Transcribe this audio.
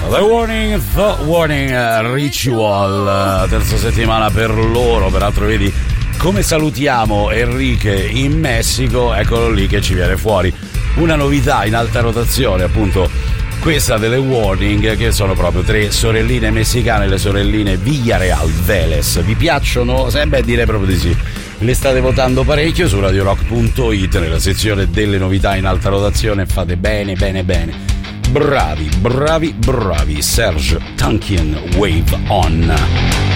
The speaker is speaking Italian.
The Warning Ritual, terza settimana per loro. Peraltro vedi come salutiamo Enrique in Messico, eccolo lì che ci viene fuori una novità in alta rotazione, appunto questa delle Warning, che sono proprio tre sorelline messicane, le sorelline Villarreal Vélez. Vi piacciono? Beh, direi proprio di sì. Le state votando parecchio su radiorock.it nella sezione delle novità in alta rotazione. Fate bene. Bravi Serge Tankian, Wave On.